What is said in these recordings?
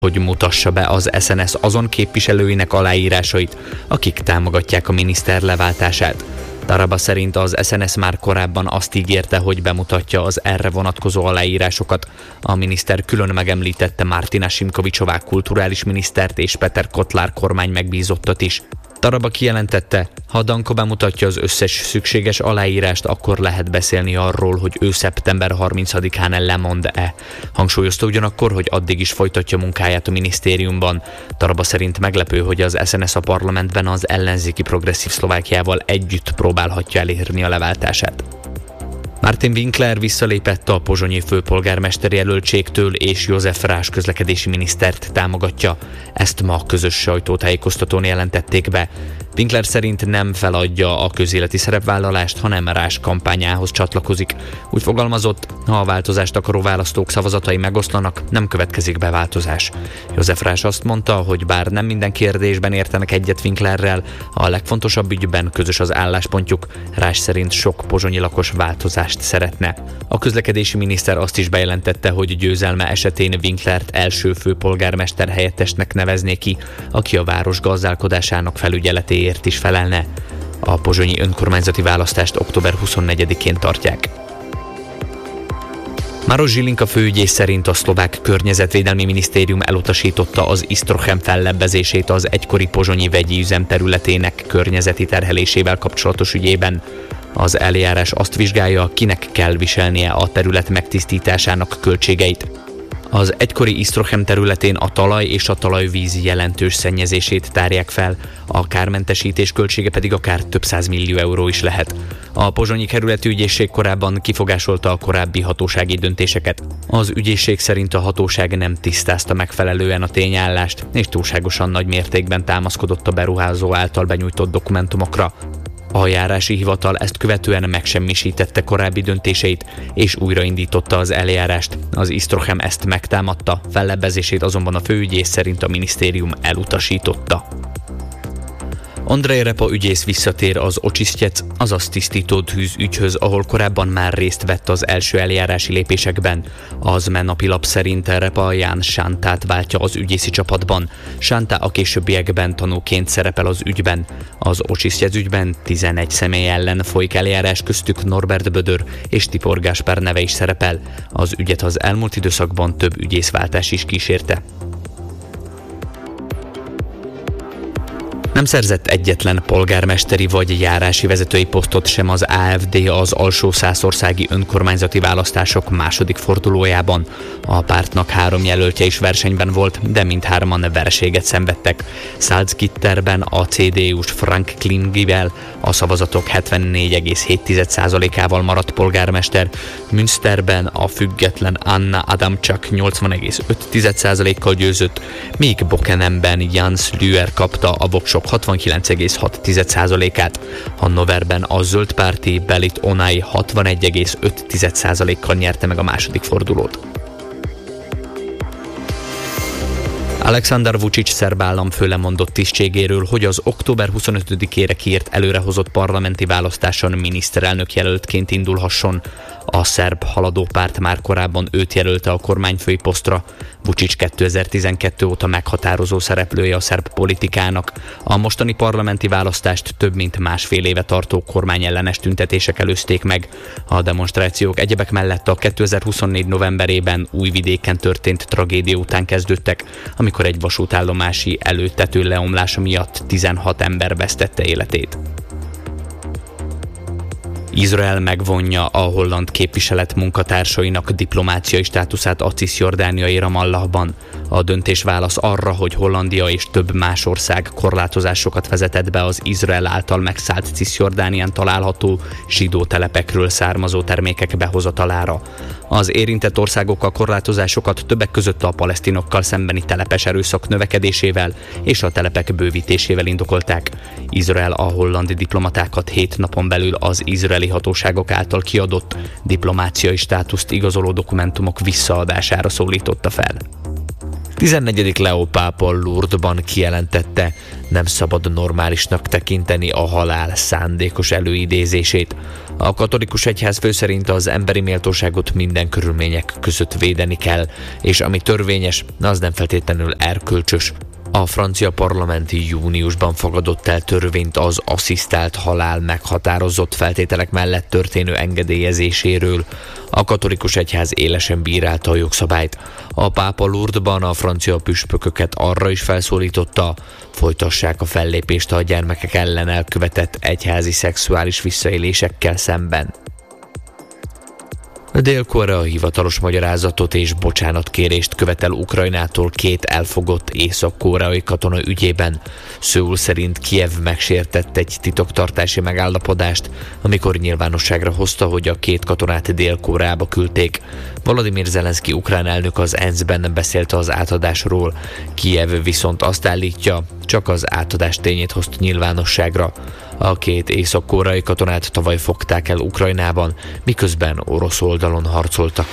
hogy mutassa be az SNS azon képviselőinek aláírásait, akik támogatják a miniszter leváltását. Taraba szerint az SNS már korábban azt ígérte, hogy bemutatja az erre vonatkozó aláírásokat. A miniszter külön megemlítette Martina Simkovicsová kulturális minisztert és Peter Kotlár kormány megbízottat is. Taraba kijelentette, ha Danko bemutatja az összes szükséges aláírást, akkor lehet beszélni arról, hogy ő szeptember 30-án lemond-e. Hangsúlyozta ugyanakkor, hogy addig is folytatja munkáját a minisztériumban. Taraba szerint meglepő, hogy az SNS a parlamentben az ellenzéki Progresszív Szlovákiával együtt próbálhatja elérni a leváltását. Martin Winkler visszalépett a pozsonyi főpolgármester jelöltségtől, és József Rás közlekedési minisztert támogatja. Ezt ma közös sajtótájékoztatón jelentették be. Winkler szerint nem feladja a közéleti szerepvállalást, hanem Rás kampányához csatlakozik. Úgy fogalmazott, ha a változást akaró választók szavazatai megoszlanak, nem következik be változás. József Rás azt mondta, hogy bár nem minden kérdésben értenek egyet Winklerrel, a legfontosabb ügyben közös az álláspontjuk. Rás szerint sok pozsonyi lakos változást szeretne. A közlekedési miniszter azt is bejelentette, hogy győzelme esetén Winklert első főpolgármester helyettesnek nevezné ki, aki a város gazdálkodásának felügyeletéért is felelne. A pozsonyi önkormányzati választást október 24-én tartják. Maroš Žilinka főügyész szerint a szlovák környezetvédelmi minisztérium elutasította az Istrochem fellebbezését az egykori pozsonyi vegyi üzem területének környezeti terhelésével kapcsolatos ügyében. Az eljárás azt vizsgálja, kinek kell viselnie a terület megtisztításának költségeit. Az egykori Istrochem területén a talaj és a talajvíz jelentős szennyezését tárják fel, a kármentesítés költsége pedig akár több 100 millió euró is lehet. A pozsonyi kerületi ügyészség korábban kifogásolta a korábbi hatósági döntéseket. Az ügyészség szerint a hatóság nem tisztázta megfelelően a tényállást, és túlságosan nagy mértékben támaszkodott a beruházó által benyújtott dokumentumokra. A járási hivatal ezt követően megsemmisítette korábbi döntéseit, és újraindította az eljárást. Az Istrochem ezt megtámadta, fellebbezését azonban a főügyész szerint a minisztérium elutasította. Andrej Repa ügyész visszatér az Očištěc, azaz tisztító tűz ügyhöz, ahol korábban már részt vett az első eljárási lépésekben. Az ZME napilap szerint Repa Ján Sántát váltja az ügyészi csapatban. Sántá a későbbiekben tanúként szerepel az ügyben. Az Očištěc ügyben 11 személy ellen folyik eljárás, köztük Norbert Bödör és Tibor Gáspár neve is szerepel. Az ügyet az elmúlt időszakban több ügyészváltás is kísérte. Nem szerzett egyetlen polgármesteri vagy járási vezetői posztot sem az AfD az alsó-szászországi önkormányzati választások második fordulójában. A pártnak 3 jelöltje is versenyben volt, de mindhárman vereséget szenvedtek. Salzgitterben a CDU-s Frank Klingivel a szavazatok 74,7%-ával maradt polgármester, Münsterben a független Anna Adamczak 80,5%-kal győzött, míg Bockenhemben Jans Lüer kapta a voksok 69,6%-át. Hannoverben a zöldpárti Belit Onay 61,5%-kal nyerte meg a második fordulót. Alexander Vučić szerb államfő lemondott tisztségéről, hogy az október 25-ére kiírt előrehozott parlamenti választáson miniszterelnök jelöltként indulhasson. A szerb haladó párt már korábban őt jelölte a kormányfői posztra. Vučić 2012 óta meghatározó szereplője a szerb politikának. A mostani parlamenti választást több mint másfél éve tartó kormányellenes tüntetések előzték meg. A demonstrációk egyebek mellett a 2024 novemberében Újvidéken történt tragédia után kezdődtek, amikor egy vasútállomási előtető leomlása miatt 16 ember vesztette életét. Izrael megvonja a holland képviselet munkatársainak diplomáciai státuszát a cisjordániai Ramallahban. A döntés válasz arra, hogy Hollandia és több más ország korlátozásokat vezetett be az Izrael által megszállt Cisjordánián található zsidó telepekről származó termékek behozatalára. Az érintett országok a korlátozásokat többek között a palesztinokkal szembeni telepes erőszak növekedésével és a telepek bővítésével indokolták. Izrael a holland diplomatákat 7 napon belül az izraeli hatóságok által kiadott diplomáciai státuszt igazoló dokumentumok visszaadására szólította fel. 14. Leó pápa Lourdesban kijelentette, nem szabad normálisnak tekinteni a halál szándékos előidézését. A katolikus egyház fő szerint az emberi méltóságot minden körülmények között védeni kell, és ami törvényes, az nem feltétlenül erkölcsös. A francia parlament júniusban fogadott el törvényt az asszisztált halál meghatározott feltételek mellett történő engedélyezéséről. A katolikus egyház élesen bírálta a jogszabályt. A pápa Lourdesban a francia püspököket arra is felszólította, folytassák a fellépést a gyermekek ellen elkövetett egyházi szexuális visszaélésekkel szemben. Dél-Korea hivatalos magyarázatot és bocsánatkérést követel Ukrajnától 2 elfogott észak-koreai katona ügyében. Szöul szerint Kijev megsértett egy titoktartási megállapodást, amikor nyilvánosságra hozta, hogy a 2 katonát Dél-Koreába küldték. Volodymyr Zelenszky ukrán elnök az ENSZ-ben beszélt az átadásról. Kijev viszont azt állítja, csak az átadás tényét hozta nyilvánosságra. A 2 észak-koreai katonát tavaly fogták el Ukrajnában, miközben orosz oldalon harcoltak.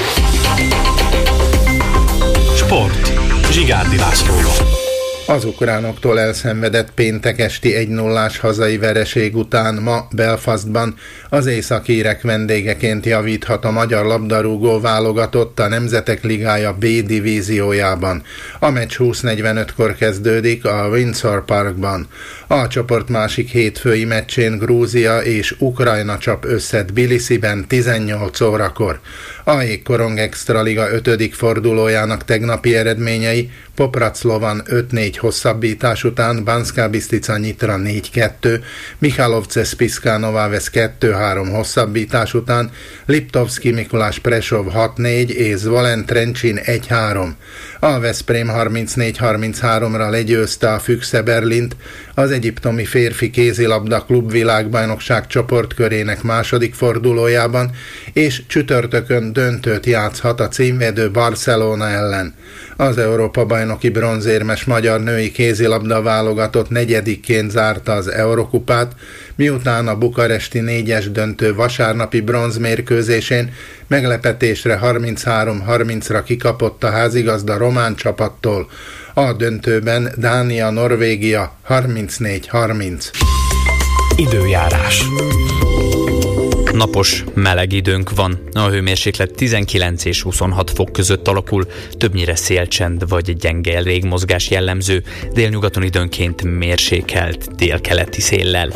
Sport. Zsigárdi Lászlóval. Az ukránoktól elszenvedett péntek esti 1-0-ás hazai vereség után ma Belfastban az északírek vendégeként javíthat a magyar labdarúgó válogatott a Nemzetek Ligája B divíziójában. A meccs 20:45-kor kezdődik a Windsor Parkban. A csoport másik hétfői meccsén Grúzia és Ukrajna csap össze Tbilisiben 18 órakor. A Jégkorong Extraliga 5. fordulójának tegnapi eredményei: Popraclovan 5-4 hosszabbítás után, Banská Bystrica Nyitra 4-2, Michalovce Spišská Nová Ves 2-3 hosszabbítás után, Liptovský Mikuláš Prešov 6-4 és Zvolen Trenčín 1-3. A Veszprém 34-33-ra legyőzte a Füchse Berlint, az egyiptomi férfi kézilabda klub világbajnokság csoportkörének második fordulójában, és csütörtökön döntőt játszhat a címvédő Barcelona ellen. Az Európa-bajnoki bronzérmes magyar női kézilabda válogatott 4-ként zárta az Eurokupát, miután a bukaresti 4-es döntő vasárnapi bronzmérkőzésén meglepetésre 33-30-ra kikapott a házigazda román csapattól. A döntőben Dánia-Norvégia 34-30. Időjárás. Napos, meleg időnk van. A hőmérséklet 19 és 26 fok között alakul, többnyire szélcsend vagy gyenge légmozgás jellemző, délnyugaton időnként mérsékelt délkeleti széllel.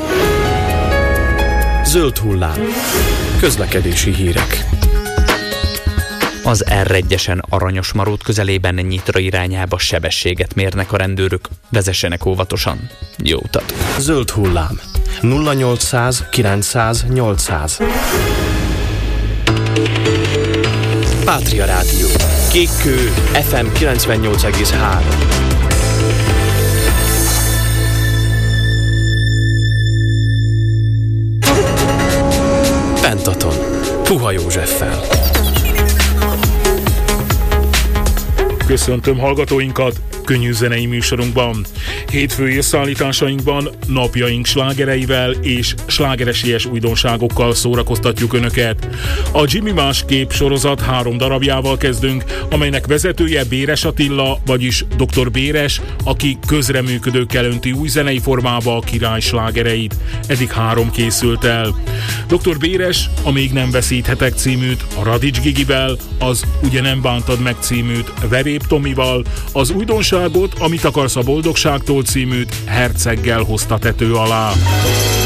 Zöld hullám. Közlekedési hírek. Az R1-esen Aranyosmarót közelében Nyitra irányába sebességet mérnek a rendőrök. Vezessenek óvatosan. Jó utat! Zöld hullám. 0800 900 800. Pátria Rádió. Kékkő FM 98,3. Pentaton. Puha Józseffel. Köszöntöm hallgatóinkat könnyű zenei műsorunkban. Hétfői összeállításainkban napjaink slágereivel és slágeresélyes újdonságokkal szórakoztatjuk Önöket. A Jimmy Másképp sorozat 3 darabjával kezdünk, amelynek vezetője Béres Attila, vagyis Dr. Béres, aki közreműködőkkel önti új zenei formába a király slágereit. Eddig 3 készült el. Dr. Béres a Még nem veszíthetek címűt a Radics Gigivel, az Ugye nem bántad meg címűt Verép Tomival, az újdonságot, Amit akarsz a boldogságtól címűt Herceggel hozta tető alá.